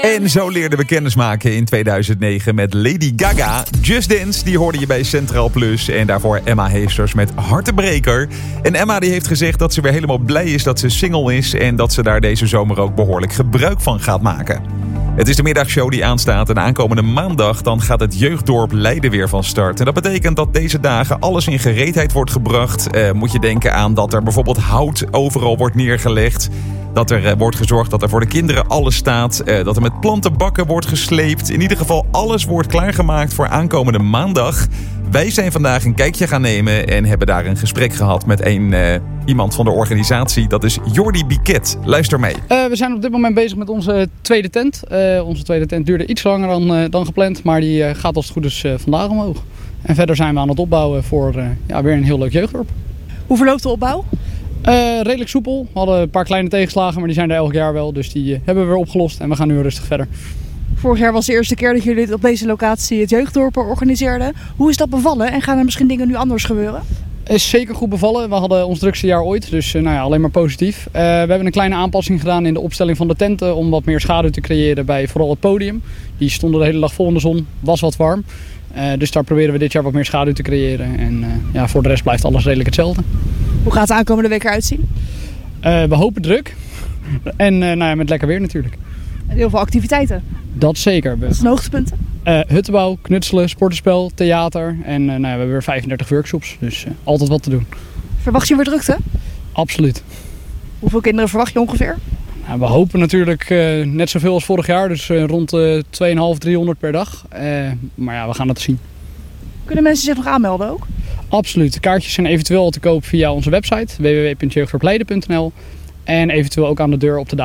En zo leerden we kennis maken in 2009 met Lady Gaga. Just Dance, die hoorde je bij Centraal Plus. En daarvoor Emma Heesters met Hartebreker. En Emma die heeft gezegd dat ze weer helemaal blij is dat ze single is. En dat ze daar deze zomer ook behoorlijk gebruik van gaat maken. Het is de middagshow die aanstaat en aankomende maandag dan gaat het jeugddorp Leiden weer van start. En dat betekent dat deze dagen alles in gereedheid wordt gebracht. Moet je denken aan dat er bijvoorbeeld hout overal wordt neergelegd. Dat er wordt gezorgd dat er voor de kinderen alles staat. Dat er met plantenbakken wordt gesleept. In ieder geval alles wordt klaargemaakt voor aankomende maandag. Wij zijn vandaag een kijkje gaan nemen en hebben daar een gesprek gehad met iemand van de organisatie. Dat is Jordi Biket. Luister mee. We zijn op dit moment bezig met onze tweede tent. Onze tweede tent duurde iets langer dan gepland, maar die gaat als het goed is vandaag omhoog. En verder zijn we aan het opbouwen voor weer een heel leuk jeugddorp. Hoe verloopt de opbouw? Redelijk soepel. We hadden een paar kleine tegenslagen, maar die zijn er elk jaar wel. Dus die hebben we weer opgelost en we gaan nu rustig verder. Vorig jaar was de eerste keer dat jullie op deze locatie het jeugddorp organiseerden. Hoe is dat bevallen en gaan er misschien dingen nu anders gebeuren? Is zeker goed bevallen. We hadden ons drukste jaar ooit, dus alleen maar positief. We hebben een kleine aanpassing gedaan in de opstelling van de tenten om wat meer schaduw te creëren bij vooral het podium. Die stonden de hele dag vol in de zon, was wat warm. Dus daar proberen we dit jaar wat meer schaduw te creëren. En voor de rest blijft alles redelijk hetzelfde. Hoe gaat de aankomende week eruit zien? We hopen druk. En met lekker weer natuurlijk. En heel veel activiteiten. Dat zeker. Wat zijn de hoogtepunten? Huttenbouw, knutselen, sportenspel, theater. En we hebben weer 35 workshops. Dus altijd wat te doen. Verwacht je weer drukte? Absoluut. Hoeveel kinderen verwacht je ongeveer? We hopen natuurlijk net zoveel als vorig jaar. Dus rond 250, 300 per dag. Maar we gaan het zien. Kunnen mensen zich nog aanmelden ook? Absoluut. De kaartjes zijn eventueel te koop via onze website www.jeugddorpleiden.nl. En eventueel ook aan de deur op de